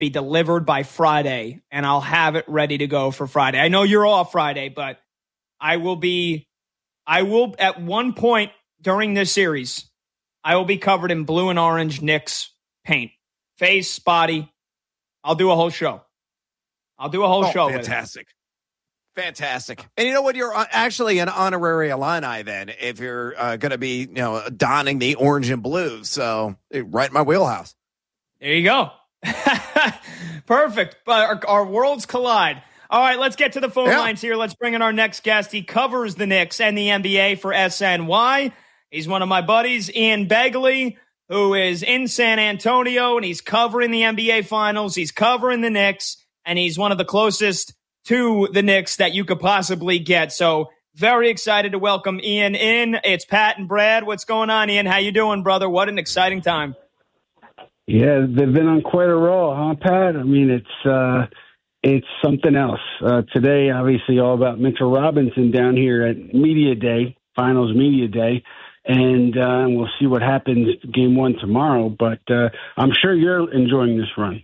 be delivered by Friday, and I'll have it ready to go for Friday. I know you're off Friday, but I will at one point during this series, I will be covered in blue and orange Knicks paint. Face, body. I'll do a whole show. Show. Fantastic. Fantastic. And you know what? You're actually an honorary Illini then, if you're going to be, donning the orange and blue. So right in my wheelhouse. There you go. Perfect. But our worlds collide. All right, let's get to the phone lines here. Let's bring in our next guest. He covers the Knicks and the NBA for SNY. He's one of my buddies, Ian Begley, who is in San Antonio, and he's covering the NBA Finals. He's covering the Knicks, and he's one of the closest to the Knicks that you could possibly get. So very excited to welcome Ian in. It's Pat and Brad. What's going on, Ian? How you doing, brother? What an exciting time. Yeah, they've been on quite a roll, huh, Pat? I mean, it's something else. Today, obviously, all about Mitchell Robinson down here at Media Day, Finals Media Day. And we'll see what happens game one tomorrow. But I'm sure you're enjoying this run.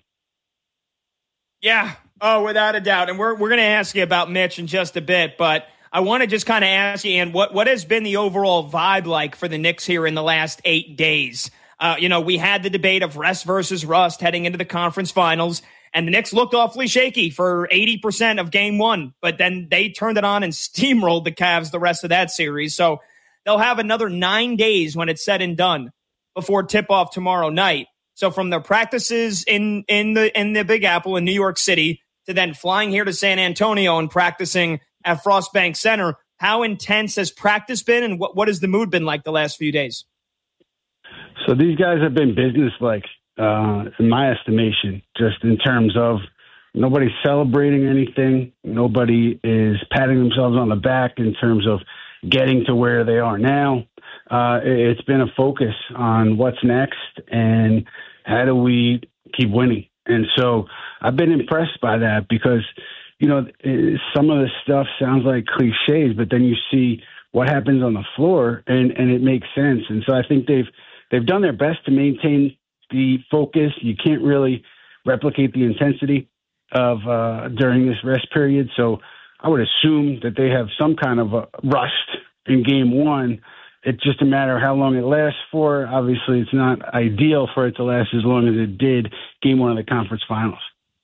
Yeah. Oh, without a doubt. And we're going to ask you about Mitch in just a bit, but I want to just kind of ask you, Ian, what has been the overall vibe like for the Knicks here in the last 8 days? We had the debate of rest versus rust heading into the conference finals, and the Knicks looked awfully shaky for 80% of game one, but then they turned it on and steamrolled the Cavs the rest of that series. So they'll have another 9 days when it's said and done before tip-off tomorrow night. So from their practices in the Big Apple in New York City to then flying here to San Antonio and practicing at Frost Bank Center, how intense has practice been, and what has the mood been like the last few days? So these guys have been businesslike, in my estimation, just in terms of nobody's celebrating anything. Nobody is patting themselves on the back in terms of getting to where they are now. It's been a focus on what's next and how do we keep winning. And so I've been impressed by that because, some of the stuff sounds like cliches, but then you see what happens on the floor and it makes sense. And so I think they've done their best to maintain the focus. You can't really replicate the intensity of during this rest period. So I would assume that they have some kind of a rust in game one. It's just a matter of how long it lasts for. Obviously, it's not ideal for it to last as long as it did game one of the conference finals.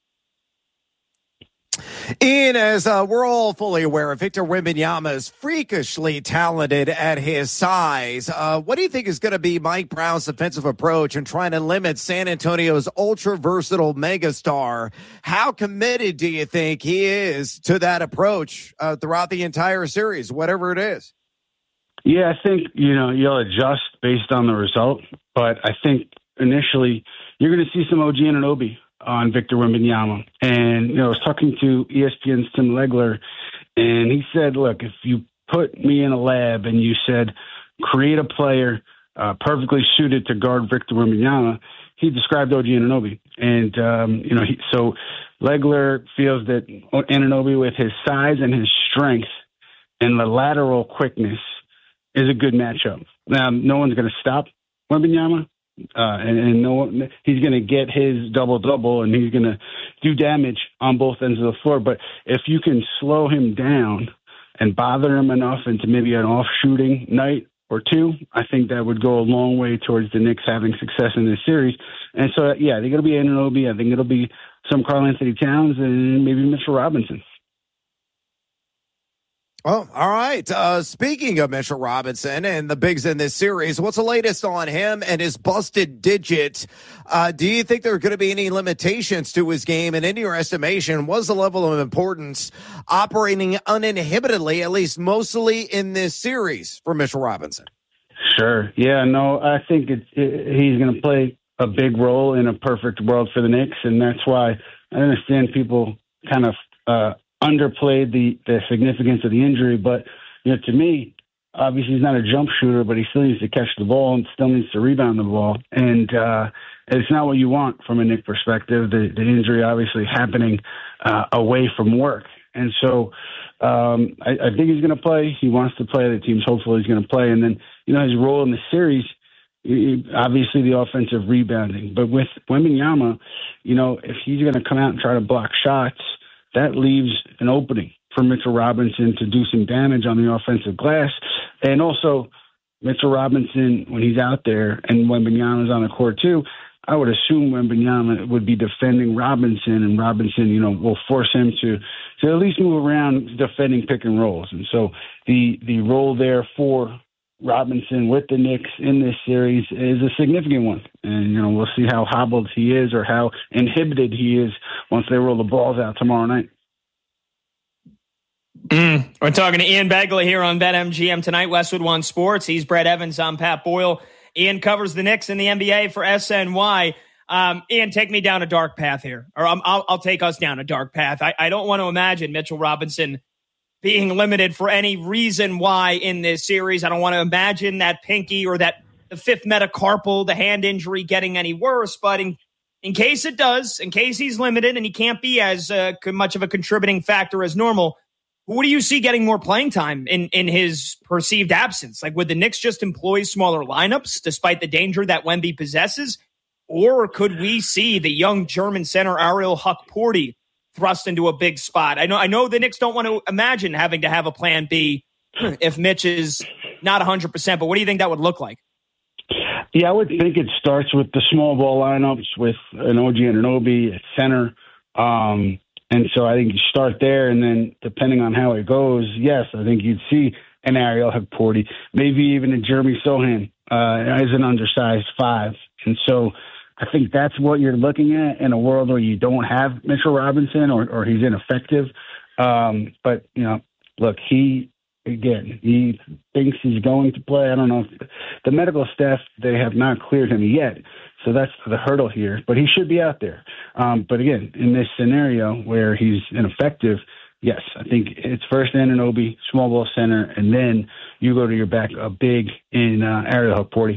Ian, as we're all fully aware, Victor Wembanyama is freakishly talented at his size. What do you think is going to be Mike Brown's defensive approach in trying to limit San Antonio's ultra-versatile megastar? How committed do you think he is to that approach throughout the entire series, whatever it is? Yeah, I think, you'll adjust based on the result. But I think initially you're going to see some OG Anunoby on Victor Wembanyama. And, I was talking to ESPN's Tim Legler, and he said, look, if you put me in a lab and you said, create a player perfectly suited to guard Victor Wembanyama, he described OG Anunoby. And, so Legler feels that Anunoby, with his size and his strength and the lateral quickness, is a good matchup. Now, no one's going to stop Wembanyama. And no one, he's going to get his double-double, and he's going to do damage on both ends of the floor. But if you can slow him down and bother him enough into maybe an off-shooting night or two, I think that would go a long way towards the Knicks having success in this series. And so, yeah, they're going to be Anunoby. I think it'll be some Karl-Anthony Towns and maybe Mitchell Robinson. Oh, all right. Speaking of Mitchell Robinson and the bigs in this series, what's the latest on him and his busted digit? Do you think there are going to be any limitations to his game? And in your estimation, what's the level of importance operating uninhibitedly, at least mostly in this series, for Mitchell Robinson? Sure. Yeah, no, I think he's going to play a big role in a perfect world for the Knicks. And that's why I understand people kind of underplayed the significance of the injury, but to me, obviously he's not a jump shooter, but he still needs to catch the ball and still needs to rebound the ball, and it's not what you want from a Knick perspective. The injury obviously happening away from work, and so I think he's going to play. He wants to play. The team's hopeful he's going to play, and then his role in the series Obviously, the offensive rebounding. But with Wembanyama, if he's going to come out and try to block shots, that leaves an opening for Mitchell Robinson to do some damage on the offensive glass. And also, Mitchell Robinson, when he's out there and Wembanyama's on the court too, I would assume Wembanyama would be defending Robinson, and Robinson, will force him to at least move around defending pick and rolls. And so the role there for Robinson with the Knicks in this series is a significant one. And, we'll see how hobbled he is or how inhibited he is once they roll the balls out tomorrow night. We're talking to Ian Begley here on BetMGM tonight, Westwood One Sports. He's Brett Evans. I'm Pat Boyle. Ian covers the Knicks in the NBA for SNY. Ian, take me down a dark path here, or I'll take us down a dark path. I don't want to imagine Mitchell Robinson being limited for any reason why in this series. I don't want to imagine that pinky or the fifth metacarpal, the hand injury, getting any worse. But in case it does, in case he's limited and he can't be as much of a contributing factor as normal, who do you see getting more playing time in his perceived absence? Like, would the Knicks just employ smaller lineups despite the danger that Wemby possesses? Or could we see the young German center Ariel Hukporti thrust into a big spot? I know the Knicks don't want to imagine having to have a plan B if Mitch is not 100%, but what do you think that would look like? Yeah, I would think it starts with the small ball lineups with an OG Anunoby at center. And so I think you start there, and then depending on how it goes, yes, I think you'd see an Ariel Hukporti, maybe even a Jeremy Sohan as an undersized 5. And so I think that's what you're looking at in a world where you don't have Mitchell Robinson or he's ineffective. But, look, he thinks he's going to play. I don't know if the medical staff, they have not cleared him yet. So that's the hurdle here, but he should be out there. But again, in this scenario where he's ineffective, yes, I think it's first Anunoby, small ball center, and then you go to your backup big in Ariel Hukporti.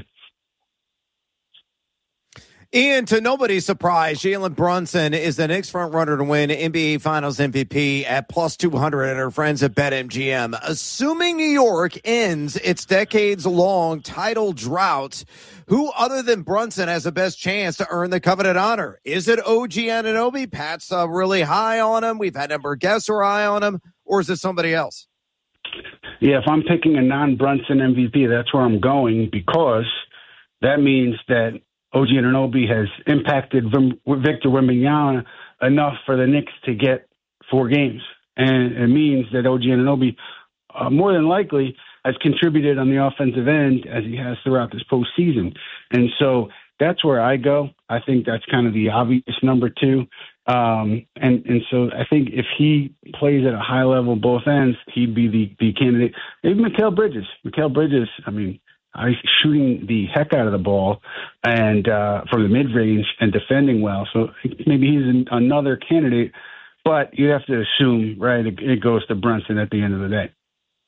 Ian, to nobody's surprise, Jalen Brunson is the Knicks front runner to win NBA Finals MVP at plus 200 at our friends at BetMGM. Assuming New York ends its decades-long title drought, who other than Brunson has the best chance to earn the coveted honor? Is it OG Anunoby? Pat's really high on him. We've had a number of guests who are high on him. Or is it somebody else? Yeah, if I'm picking a non-Brunson MVP, that's where I'm going, because that means that OG Anunoby has impacted Victor Wembanyama enough for the Knicks to get 4 games. And it means that OG Anunoby more than likely has contributed on the offensive end as he has throughout this postseason. And so that's where I go. I think that's kind of the obvious number 2. And so I think if he plays at a high level both ends, he'd be the candidate. Maybe Mikal Bridges. I mean, shooting the heck out of the ball and from the mid-range and defending well. So maybe he's another candidate, but you have to assume, right, it goes to Brunson at the end of the day.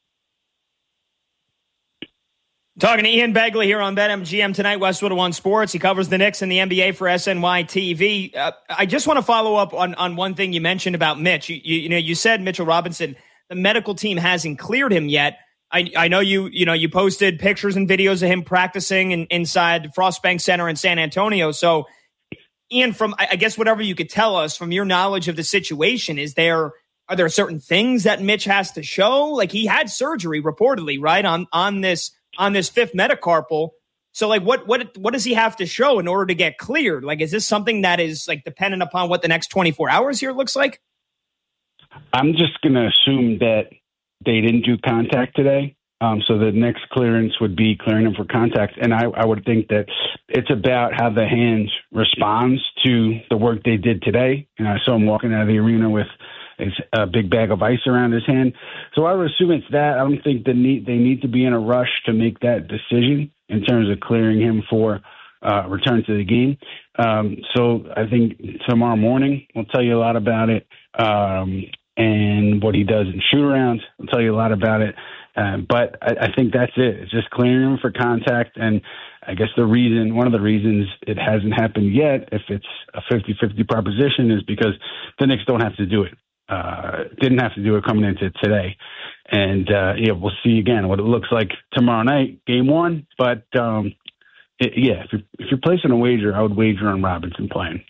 Talking to Ian Begley here on BetMGM tonight, Westwood One Sports. He covers the Knicks and the NBA for SNY TV. I just want to follow up on one thing you mentioned about Mitch. You said Mitchell Robinson, the medical team hasn't cleared him yet. I know you posted pictures and videos of him practicing inside Frostbank Center in San Antonio. So, Ian, from I guess whatever you could tell us from your knowledge of the situation, are there certain things that Mitch has to show? Like, he had surgery reportedly, right, on this fifth metacarpal. So, like, what does he have to show in order to get cleared? Like, is this something that is like dependent upon what the next 24 hours here looks like? I'm just going to assume that they didn't do contact today. So the next clearance would be clearing him for contact. And I would think that it's about how the hand responds to the work they did today. And I saw him walking out of the arena with a big bag of ice around his hand. So I would assume it's that. I don't think they need to be in a rush to make that decision in terms of clearing him for return to the game. So I think tomorrow morning we'll tell you a lot about it. And what he does in shoot-arounds. I'll tell you a lot about it. But I think that's it. It's just clearing him for contact. And I guess one of the reasons it hasn't happened yet, if it's a 50-50 proposition, is because the Knicks don't have to do it. Didn't have to do it coming into today. And, we'll see again what it looks like tomorrow night, game 1. But if you're placing a wager, I would wager on Robinson playing.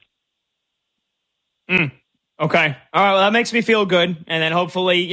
Okay. All right. Well, that makes me feel good. And then hopefully,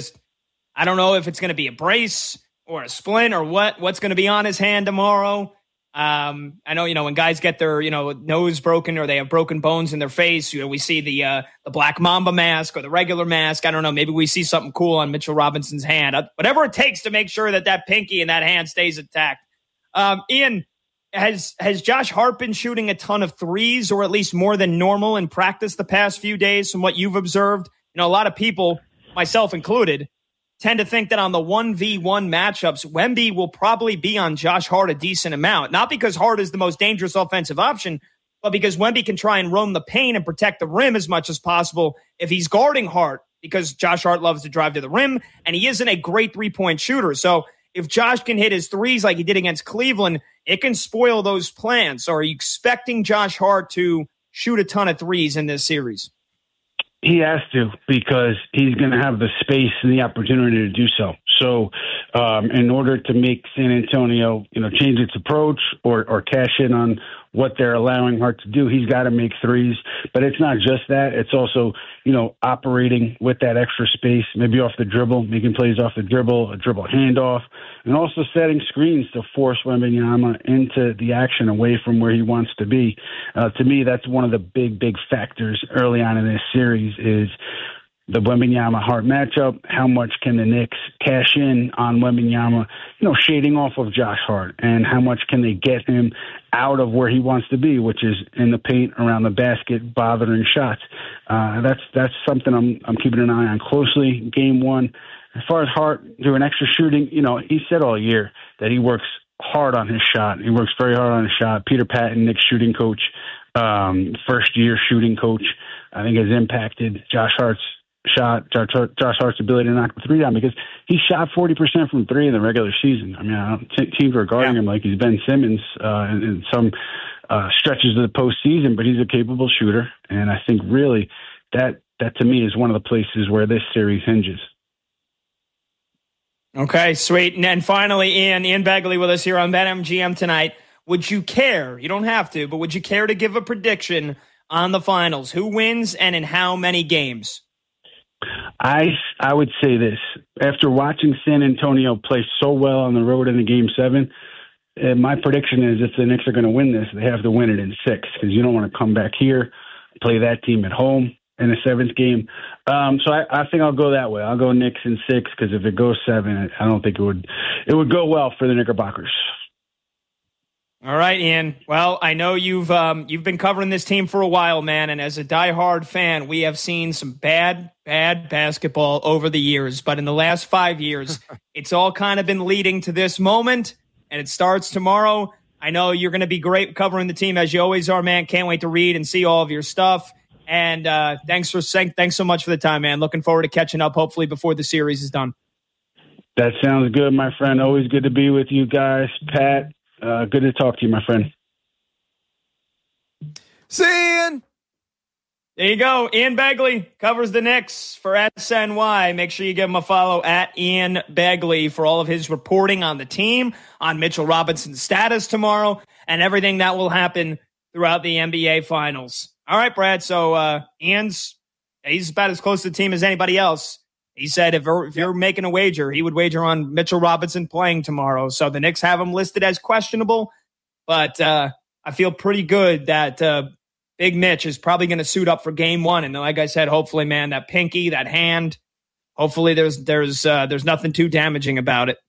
I don't know if it's going to be a brace or a splint or what's going to be on his hand tomorrow. I know, when guys get their, nose broken or they have broken bones in their face, we see the Black Mamba mask or the regular mask. I don't know. Maybe we see something cool on Mitchell Robinson's hand. Whatever it takes to make sure that pinky and that hand stays intact. Ian, has Josh Hart been shooting a ton of threes or at least more than normal in practice the past few days from what you've observed? A lot of people, myself included, tend to think that on the 1v1 matchups, Wemby will probably be on Josh Hart a decent amount. Not because Hart is the most dangerous offensive option, but because Wemby can try and roam the paint and protect the rim as much as possible if he's guarding Hart, because Josh Hart loves to drive to the rim, and he isn't a great three-point shooter. So if Josh can hit his threes like he did against Cleveland, it can spoil those plans. So are you expecting Josh Hart to shoot a ton of threes in this series? He has to, because he's going to have the space and the opportunity to do so. So in order to make San Antonio, change its approach or cash in on what they're allowing Hart to do, he's got to make threes. But it's not just that. It's also, operating with that extra space, maybe off the dribble, making plays off the dribble, a dribble handoff, and also setting screens to force Wembanyama into the action away from where he wants to be. To me, that's one of the big factors early on in this series is the Wembanyama-Hart matchup. How much can the Knicks cash in on Wembanyama, shading off of Josh Hart, and how much can they get him out of where he wants to be, which is in the paint, around the basket, bothering shots. That's something I'm keeping an eye on closely. Game one, as far as Hart doing extra shooting, he said all year that he works hard on his shot. He works very hard on his shot. Peter Patton, Knicks shooting coach, first-year shooting coach, I think has impacted Josh Hart's ability to knock the three down, because he shot 40% from three in the regular season. I mean, teams were guarding him like he's Ben Simmons in some stretches of the postseason, but he's a capable shooter. And I think really that to me is one of the places where this series hinges. Okay, sweet. And then finally, Ian Begley with us here on BetMGM tonight. Would you care, you don't have to, but would you care to give a prediction on the finals? Who wins and in how many games? I would say this. After watching San Antonio play so well on the road in the Game 7, my prediction is if the Knicks are going to win this, they have to win it in 6, because you don't want to come back here, play that team at home in the 7th game. So I think I'll go that way. I'll go Knicks in 6, because if it goes 7, I don't think it would go well for the Knickerbockers. All right, Ian. Well, I know you've been covering this team for a while, man, and as a diehard fan, we have seen some bad basketball over the years. But in the last 5 years, it's all kind of been leading to this moment, and it starts tomorrow. I know you're going to be great covering the team, as you always are, man. Can't wait to read and see all of your stuff. And thanks so much for the time, man. Looking forward to catching up, hopefully before the series is done. That sounds good, my friend. Always good to be with you guys, Pat. Good to talk to you, my friend. See you, Ian. There you go. Ian Begley covers the Knicks for SNY. Make sure you give him a follow at Ian Begley for all of his reporting on the team, on Mitchell Robinson's status tomorrow, and everything that will happen throughout the NBA Finals. All right, Brad. So he's about as close to the team as anybody else. He said if you're making a wager, he would wager on Mitchell Robinson playing tomorrow. So the Knicks have him listed as questionable, but I feel pretty good that Big Mitch is probably going to suit up for Game 1. And like I said, hopefully, man, that pinky, that hand, hopefully there's nothing too damaging about it.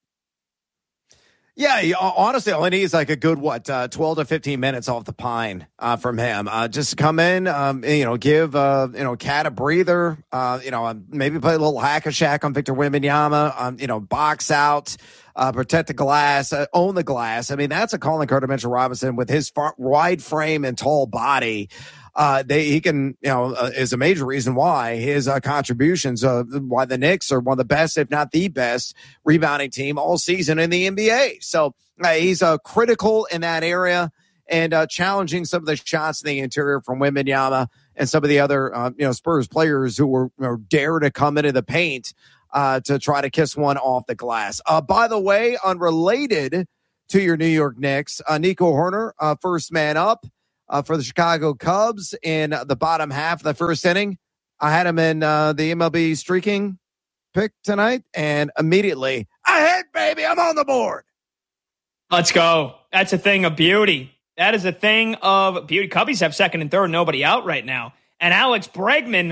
Yeah, honestly, all he needs like a good 12 to 15 minutes off the pine from him. Just come in, give Cat a breather. Maybe play a little hack-a-shack on Victor Wembanyama. Box out, protect the glass, own the glass. I mean, that's a calling card to Mitchell Robinson with his wide frame and tall body. He can, is a major reason why his contributions, why the Knicks are one of the best, if not the best, rebounding team all season in the NBA. So he's critical in that area and challenging some of the shots in the interior from Wembanyama and some of the other, Spurs players who were dare to come into the paint to try to kiss one off the glass. By the way, unrelated to your New York Knicks. Nico Horner, first man up for the Chicago Cubs in the bottom half of the first inning. I had him in the MLB streaking pick tonight, and immediately, I hit, baby, I'm on the board. Let's go. That's a thing of beauty. That is a thing of beauty. Cubbies have second and third, nobody out right now. And Alex Bregman's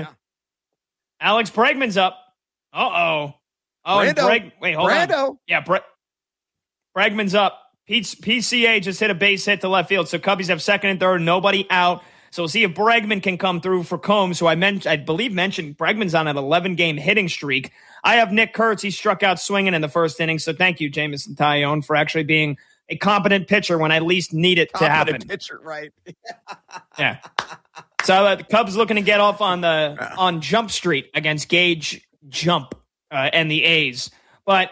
up. Uh-oh. Oh, and wait, hold on. Yeah, Bregman's up. PCA just hit a base hit to left field. So Cubbies have second and third, nobody out. So we'll see if Bregman can come through for Combs, who I believe mentioned Bregman's on an 11-game hitting streak. I have Nick Kurtz. He struck out swinging in the first inning. So thank you, Jameson Taillon, for actually being a competent pitcher when I least need it to happen. Pitcher, right? Yeah. So the Cubs looking to get off on Jump Street against Gage Jump and the A's. But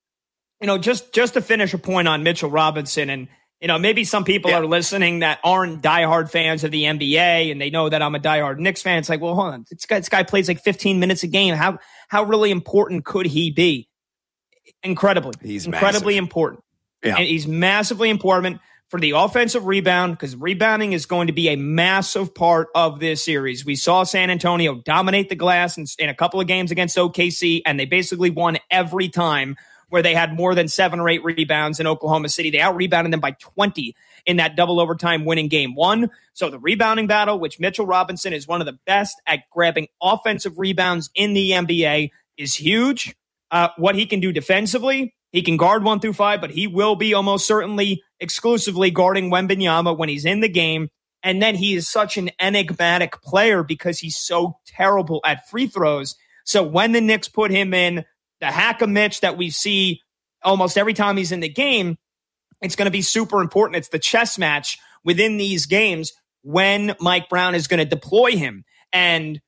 just to finish a point on Mitchell Robinson, and maybe some people are listening that aren't diehard fans of the NBA, and they know that I'm a diehard Knicks fan. It's like, well, hold on, this guy plays like 15 minutes a game. How really important could he be? Incredibly, he's incredibly important. Yeah. And he's massively important for the offensive rebound, because rebounding is going to be a massive part of this series. We saw San Antonio dominate the glass in a couple of games against OKC, and they basically won every time where they had more than 7 or 8 rebounds in Oklahoma City. They out-rebounded them by 20 in that double overtime winning game 1. So the rebounding battle, which Mitchell Robinson is one of the best at grabbing offensive rebounds in the NBA, is huge. What he can do defensively, he can guard 1 through 5, but he will be almost certainly exclusively guarding Wembanyama when he's in the game. And then he is such an enigmatic player because he's so terrible at free throws. So when the Knicks put him in the hack-a-Mitch that we see almost every time he's in the game, it's going to be super important. It's the chess match within these games when Mike Brown is going to deploy him. And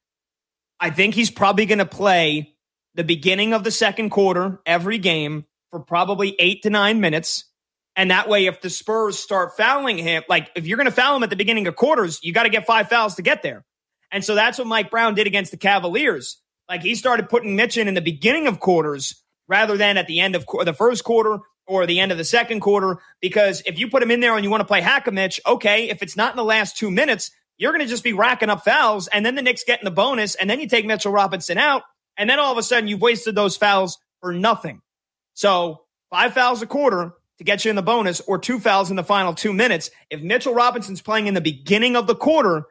I think he's probably going to play the beginning of the second quarter every game for probably 8 to 9 minutes. And that way, if the Spurs start fouling him, like if you're going to foul him at the beginning of quarters, you got to get 5 fouls to get there. And so that's what Mike Brown did against the Cavaliers. Like he started putting Mitch in the beginning of quarters rather than at the end of the first quarter or the end of the second quarter. Because if you put him in there and you want to play hack-a-Mitch, okay, if it's not in the last 2 minutes, you're going to just be racking up fouls. And then the Knicks get in the bonus, and then you take Mitchell Robinson out. And then all of a sudden you've wasted those fouls for nothing. So 5 fouls a quarter to get you in the bonus, or 2 fouls in the final 2 minutes. If Mitchell Robinson's playing in the beginning of the quarter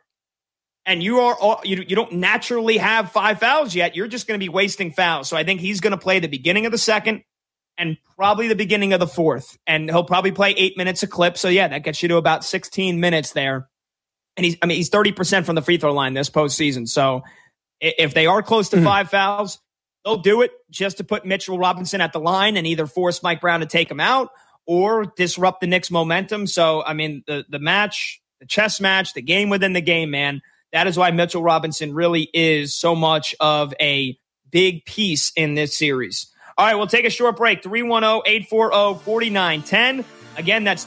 and you don't naturally have 5 fouls yet, you're just going to be wasting fouls. So I think he's going to play the beginning of the second and probably the beginning of the fourth. And he'll probably play 8 minutes a clip. So yeah, that gets you to about 16 minutes there. And he's 30% from the free throw line this postseason. So if they are close to 5 fouls, they'll do it just to put Mitchell Robinson at the line and either force Mike Brown to take him out or disrupt the Knicks' momentum. So, I mean, the match, the chess match, the game within the game, man, that is why Mitchell Robinson really is so much of a big piece in this series. All right, we'll take a short break. 310-840-4910. Again, that's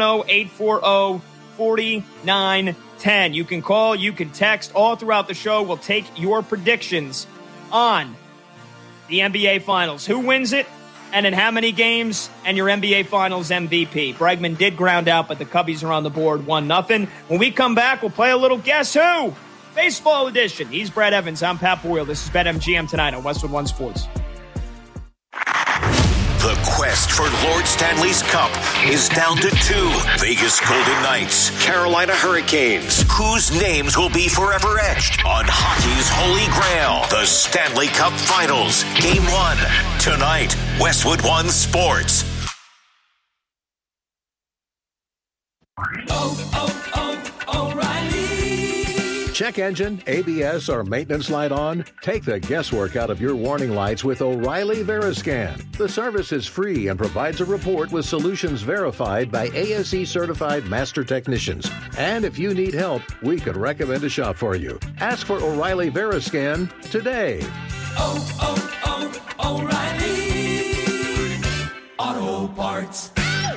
310-840-4910. You can call, you can text all throughout the show. We'll take your predictions on the NBA Finals. Who wins it? And in how many games? And your NBA Finals MVP. Bregman did ground out, but the Cubbies are on the board 1-0. When we come back, we'll play a little Guess Who? Baseball edition. He's Brad Evans. I'm Pat Boyle. This is BetMGM tonight on Westwood One Sports. The quest for Lord Stanley's Cup is down to 2. Vegas Golden Knights, Carolina Hurricanes. Whose names will be forever etched on hockey's holy grail? The Stanley Cup Finals. Game 1. Tonight, Westwood One Sports. O'Reilly. Check engine, ABS, or maintenance light on? Take the guesswork out of your warning lights with O'Reilly Veriscan. The service is free and provides a report with solutions verified by ASE certified master technicians. And if you need help, we could recommend a shop for you. Ask for O'Reilly Veriscan today. O'Reilly Auto Parts.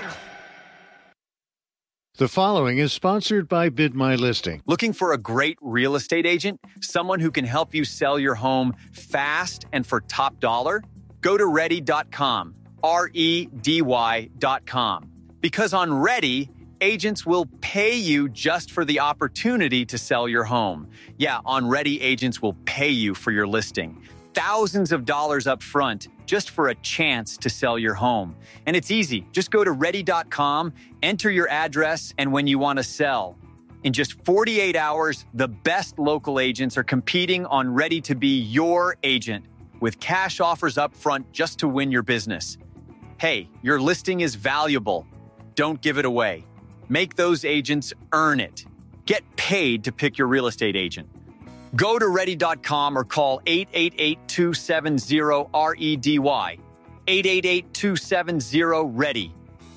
The following is sponsored by Bid My Listing. Looking for a great real estate agent? Someone who can help you sell your home fast and for top dollar? Go to ready.com, REDY.com. Because on Ready, agents will pay you just for the opportunity to sell your home. Yeah, on Ready, agents will pay you for your listing. Thousands of dollars up front just for a chance to sell your home. And it's easy. Just go to ready.com, enter your address, and when you want to sell. In just 48 hours, the best local agents are competing on Ready to be your agent with cash offers up front just to win your business. Hey, your listing is valuable. Don't give it away. Make those agents earn it. Get paid to pick your real estate agent. Go to ready.com or call 888-270-REDY. 888-270-READY.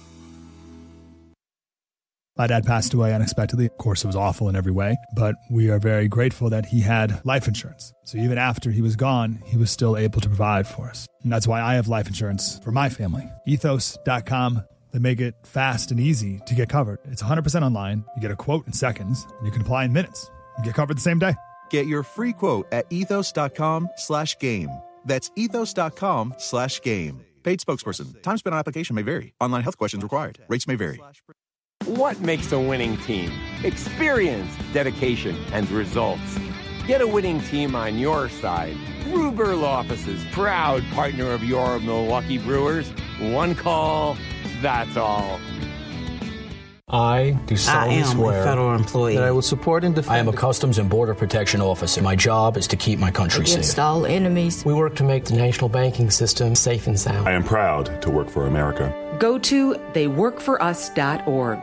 My dad passed away unexpectedly. Of course, it was awful in every way, but we are very grateful that he had life insurance. So even after he was gone, he was still able to provide for us. And that's why I have life insurance for my family. Ethos.com. They make it fast and easy to get covered. It's 100% online. You get a quote in seconds, and you can apply in minutes. You get covered the same day. Get your free quote at ethos.com/game. That's ethos.com/game. Paid spokesperson. Time spent on application may vary. Online health questions required. Rates may vary. What makes a winning team? Experience, dedication, and results. Get a winning team on your side. Ruber Law Offices, proud partner of your Milwaukee Brewers. One call, that's all. I do solemnly swear a federal employee that I will support and defend. I am a Customs and Border Protection officer. My job is to keep my country safe. Against all enemies. We work to make the national banking system safe and sound. I am proud to work for America. Go to theyworkforus.org.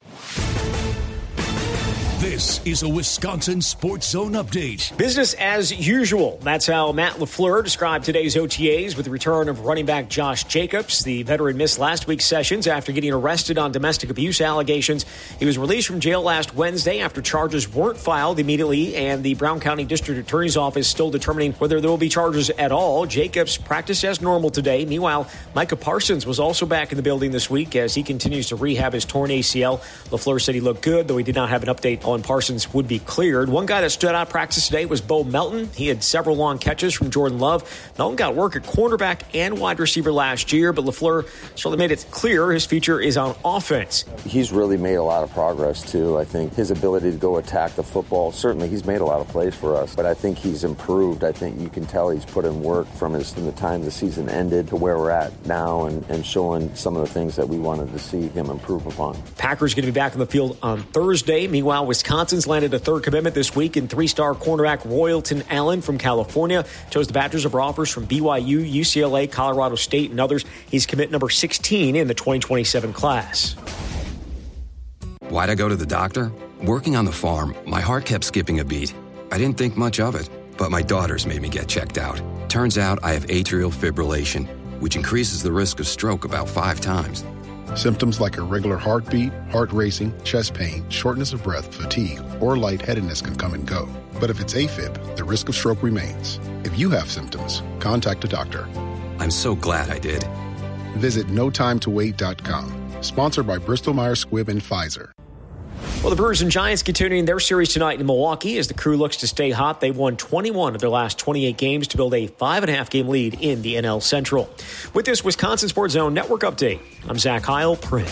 This is a Wisconsin Sports Zone update. Business as usual. That's how Matt LaFleur described today's OTAs with the return of running back Josh Jacobs. The veteran missed last week's sessions after getting arrested on domestic abuse allegations. He was released from jail last Wednesday after charges weren't filed immediately, and the Brown County District Attorney's Office still determining whether there will be charges at all. Jacobs practiced as normal today. Meanwhile, Micah Parsons was also back in the building this week as he continues to rehab his torn ACL. LaFleur said he looked good, though he did not have an update on Parsons would be cleared. One guy that stood out practice today was Bo Melton. He had several long catches from Jordan Love. Melton got work at cornerback and wide receiver last year, but LaFleur certainly made it clear his future is on offense. He's really made a lot of progress, too. I think his ability to go attack the football, certainly he's made a lot of plays for us, but I think he's improved. I think you can tell he's put in work from the time the season ended to where we're at now and showing some of the things that we wanted to see him improve upon. Packers going to be back on the field on Thursday. Meanwhile, Wisconsin's landed a third commitment this week in three-star cornerback Royalton Allen from California. Chose the Badgers over offers from BYU, UCLA, Colorado State, and others. He's commit number 16 in the 2027 class. Why'd I go to the doctor? Working on the farm, my heart kept skipping a beat. I didn't think much of it, but my daughters made me get checked out. Turns out I have atrial fibrillation, which increases the risk of stroke about 5 times. Symptoms like irregular heartbeat, heart racing, chest pain, shortness of breath, fatigue, or lightheadedness can come and go. But if it's AFib, the risk of stroke remains. If you have symptoms, contact a doctor. I'm so glad I did. Visit notimetowait.com. Sponsored by Bristol-Myers Squibb and Pfizer. Well, the Brewers and Giants continuing their series tonight in Milwaukee as the crew looks to stay hot. They've won 21 of their last 28 games to build a 5.5-game lead in the NL Central. With this Wisconsin Sports Zone Network update, I'm Zach Heil, Print.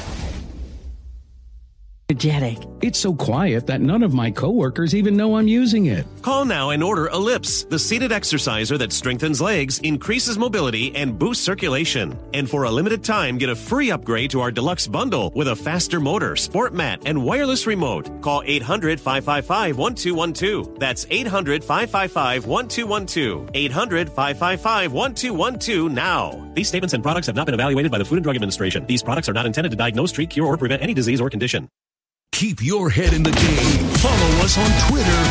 It's so quiet that none of my coworkers even know I'm using it. Call now and order Ellipse, the seated exerciser that strengthens legs, increases mobility, and boosts circulation. And for a limited time, get a free upgrade to our deluxe bundle with a faster motor, sport mat, and wireless remote. Call 800-555-1212. That's 800-555-1212. 800-555-1212 now. These statements and products have not been evaluated by the Food and Drug Administration. These products are not intended to diagnose, treat, cure, or prevent any disease or condition. Keep your head in the game. Follow us on Twitter